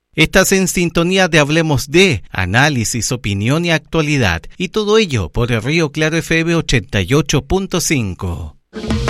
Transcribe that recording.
Estás en sintonía de Hablemos de análisis, opinión y actualidad, y todo ello por el Río Claro FM 88.5.